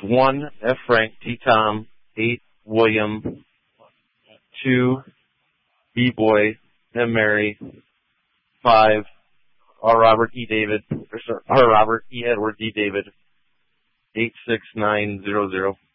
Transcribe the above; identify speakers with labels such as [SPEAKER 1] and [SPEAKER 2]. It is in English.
[SPEAKER 1] 1, F. Frank, T. Tom, 8, William, 2, B. Boy, M. Mary, 5, R. Robert E. David, R. Robert E. Edward D. David, 86900.